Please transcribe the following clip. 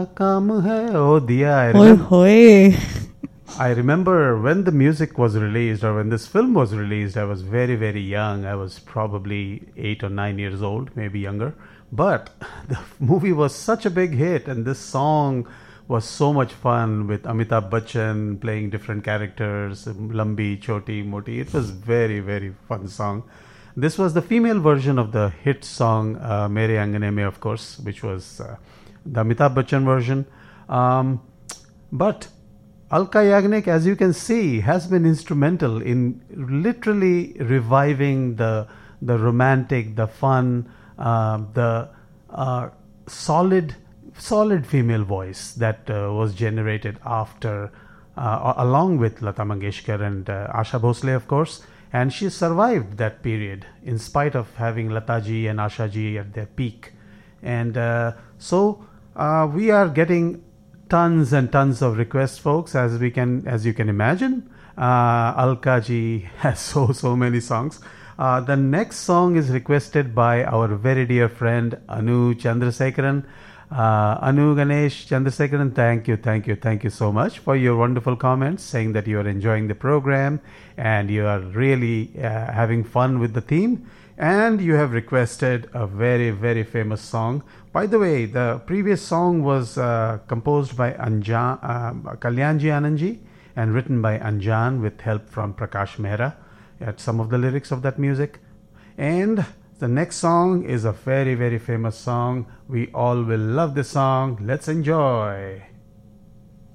काम है ओ दिया. Hoi hoi. I remember when the music was released, or when this film was released, I was very, very young. I was probably 8 or 9 years old, maybe younger. But the movie was such a big hit, and this song was so much fun with Amitabh Bachchan playing different characters, Lambi, Choti, Moti. It was very, very fun song. This was the female version of the hit song Mere Angane Mein, of course, which was the Amitabh Bachchan version. But Alka Yagnik, as you can see, has been instrumental in literally reviving the romantic, the fun, the solid female voice that was generated after, along with Lata Mangeshkar and Asha Bhosle, of course. And she survived that period in spite of having Lataji and Ashaji at their peak. And so we are getting tons and tons of requests, folks, as you can imagine. Alka ji has so many songs. The next song is requested by our very dear friend Anu Chandrasekaran. Anu Ganesh Chandrasekaran, thank you so much for your wonderful comments, saying that you are enjoying the program and you are really having fun with the theme. And you have requested a very, very famous song. By the way, the previous song was composed by Kalyanji Anandji and written by Anjan with help from Prakash Mehra at some of the lyrics of that music. And the next song is a very, very famous song. We all will love this song. Let's enjoy.